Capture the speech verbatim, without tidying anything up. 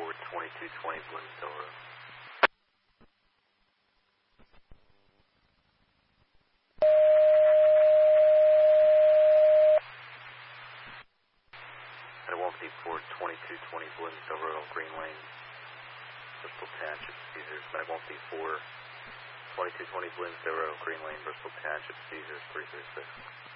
Ford twenty-two twenty Bloomingdale Road. One Ford twenty-two twenty Bloomingdale Road on Green Lane, Bristol Township, Caesars. one Ford twenty-two twenty Bloomingdale Road, Green Lane, Bristol Township, Caesars three three six.